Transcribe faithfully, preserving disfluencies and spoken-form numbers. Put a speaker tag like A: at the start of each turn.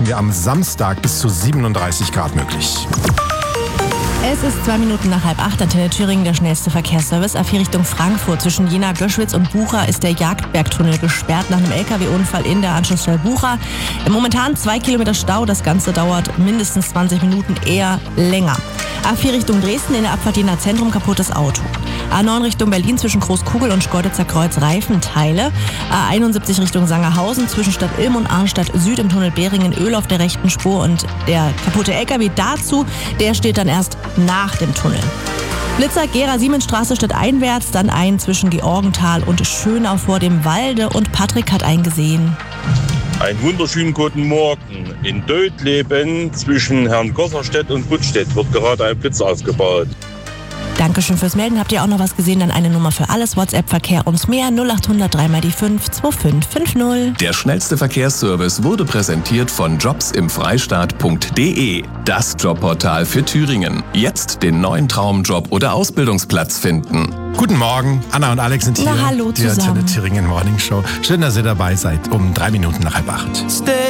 A: erreichen wir am Samstag bis zu siebenunddreißig Grad möglich.
B: Es ist zwei Minuten nach halb acht, Antenne Thüringen, der schnellste Verkehrsservice. A vier Richtung Frankfurt. Zwischen Jena, Göschwitz und Bucha ist der Jagdbergtunnel gesperrt nach einem L K W-Unfall in der Anschlussstelle Bucha. Momentan zwei Kilometer Stau. Das Ganze dauert mindestens zwanzig Minuten, eher länger. A vier Richtung Dresden, in der Abfahrt Jena Zentrum, kaputtes Auto. A neun Richtung Berlin, zwischen Großkugel und Schkeuditzer Kreuz, Reifenteile. A einundsiebzig Richtung Sangerhausen, zwischen Stadt Ilm und Arnstadt Süd im Tunnel Behringen, Öl auf der rechten Spur. Und der kaputte L K W dazu, der steht dann erst nach dem Tunnel. Blitzer, Gera-Siemensstraße stadteinwärts, dann ein zwischen Georgenthal und Schönau vor dem Walde. Und Patrick hat einen gesehen.
C: Einen wunderschönen guten Morgen. In Dötleben zwischen Herrn Gosserstedt und Buttstedt wird gerade ein Blitz ausgebaut.
B: Dankeschön fürs Melden. Habt ihr auch noch was gesehen? Dann eine Nummer für alles. WhatsApp-Verkehr und mehr null acht hundert drei mal die fünf zwei fünf fünf null.
D: Der schnellste Verkehrsservice wurde präsentiert von jobs im freistaat punkt de. Das Jobportal für Thüringen. Jetzt den neuen Traumjob oder Ausbildungsplatz finden.
A: Guten Morgen, Anna und Alex sind hier.
B: Na, hallo
A: die
B: zusammen.
A: Antenne Thüringen Morning Show. Schön, dass ihr dabei seid, um drei Minuten nach halb acht.
E: Stay